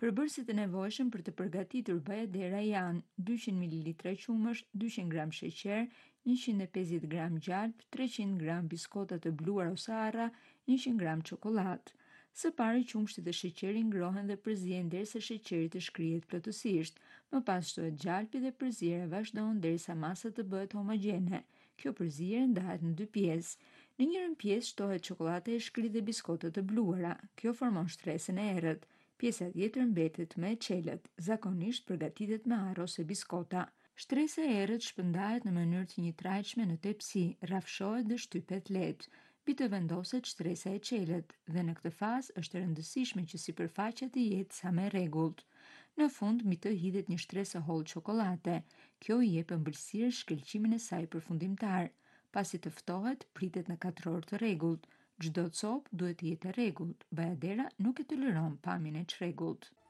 Përbërësit e nevojshëm për të përgatitur bajadera janë 200 ml qumësh, 200 gram sheqer, 150 gram gjalp, 300 gram biskota të bluar ose arra, 100 gram çokoladë. Së pari qumshtit dhe sheqeri ngrohen dhe përzihen derisa sheqeri të shkrihet plotësisht. Më pas shtohet gjalpi dhe përzierja vazhdon derisa masa të bëhet homogjene. Kjo përzierje ndahet në dy pjesë. Në njërin pjesë shtohet çokolada e shkritë dhe biskotat të bluara. Kjo formon shtresën e errët. Pjesa tjetër mbetet me çelët, zakonisht përgatitet me arro ose biskota. Shtresa e errët shpërndahet në mënyrë të njëtrajtshme në tepsi, rrafshohet dhe shtypet lehtë. Mbi të vendoset shtresa e çelët dhe në këtë fazë është e rëndësishme që sipërfaqja të jetë sa më e rregullt. Në fund mbi të hidhet një shtresë hollë çokolade. Kjo i jep ëmbëlsirë shkëlqimin e saj përfundimtar. Pasi të ftohet, pritet në 4 orë të rregullt. Çdo copë duhet të jetë e rregullt. Bajadera nuk e toleron pamjen e çrregullt.